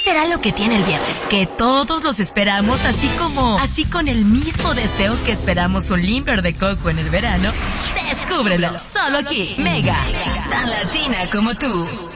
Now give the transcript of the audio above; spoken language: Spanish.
será lo que tiene el viernes? Que todos los esperamos, así con el mismo deseo que esperamos un limber de coco en el verano. Descúbrelo, solo aquí, Mega, tan latina como tú.